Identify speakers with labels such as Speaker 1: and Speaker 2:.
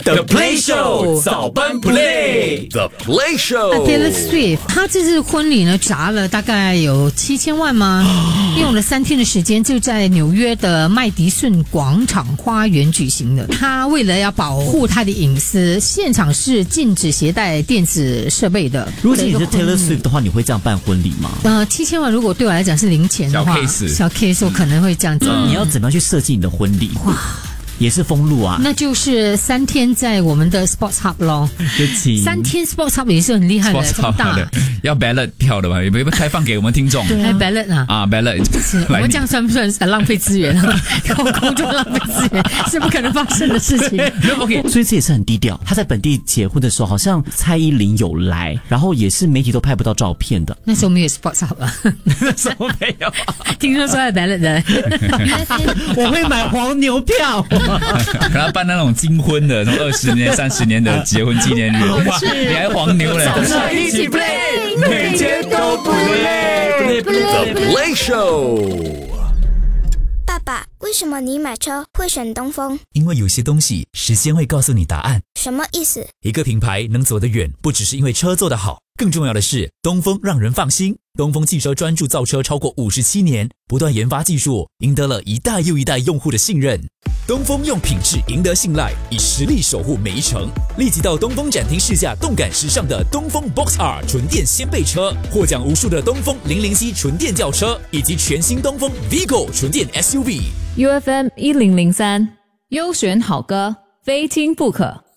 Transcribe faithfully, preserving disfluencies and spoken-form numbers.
Speaker 1: The Play Show 早班 Play
Speaker 2: The Play Show
Speaker 3: Taylor Swift 他这次婚礼呢砸了大概有七千万吗？用了三天的时间，就在纽约的麦迪逊广场花园举行的。他为了要保护他的隐私，现场是禁止携带电子设备的。
Speaker 4: 如果你是 Taylor Swift 的话，你会这样办婚礼吗？
Speaker 3: 呃，七千万如果对我来讲是零钱的话，
Speaker 1: 小 case，
Speaker 3: 小 case 我可能会这样子。
Speaker 4: 嗯、你要怎么样去设计你的婚礼？哇！也是封路啊，
Speaker 3: 那就是三天在我们的 Sports Hub 咯。三天 Sports Hub 也是很厉害的，这么大的
Speaker 1: 要 ballot 票的嘛，有没有开放给我们听众？
Speaker 3: 对啊 ，ballot 啊，
Speaker 1: 啊 ballot，
Speaker 3: 我们这样算不算浪费资源啊？公众浪费资源是不可能发生的事情。
Speaker 4: OK， 所以这也是很低调。他在本地结婚的时候，好像蔡依林有来，然后也是媒体都拍不到照片的。
Speaker 3: 那时候没有 Sports Hub 啊，
Speaker 4: 那时候没有。
Speaker 3: 听说说要 ballot 的，
Speaker 4: 我会买黄牛票。
Speaker 1: 可能办那种金婚的，什么二十年、三十年的结婚纪念日，哇，你还黄牛嘞！
Speaker 2: 早上一起 play， 每天都不累。The Play Show。
Speaker 5: 爸爸，为什么你买车会选东风？
Speaker 6: 因为有些东西时间会告诉你答案。
Speaker 5: 什么意思？
Speaker 6: 一个品牌能走得远，不只是因为车做得好，更重要的是东风让人放心。东风汽车专注造车超过五十七年，不断研发技术，赢得了一代又一代用户的信任。东风用品质赢得信赖，以实力守护每一程。立即到东风展厅试驾动感时尚的东风 Box R 纯电掀背车，获奖无数的东风零零七纯电轿车，以及全新东风 Vigo 纯电 S U V。
Speaker 7: U F M 一零零三，优选好歌，非听不可。